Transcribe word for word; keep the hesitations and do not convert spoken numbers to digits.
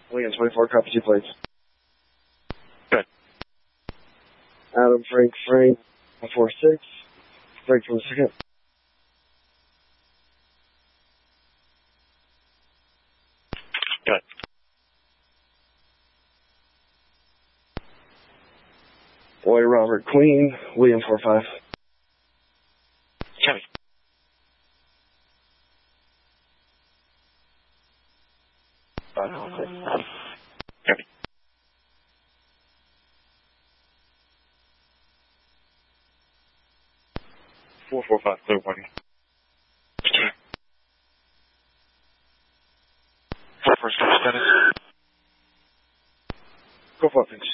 William twenty-four, copy two plates. Good. Adam, Frank, Frank, four six. Frank from the second. Good. Boy, Robert, Queen, William four five. Copy. Five, six. Copy. Four four five, clear party. Four first status. Go for it, thanks.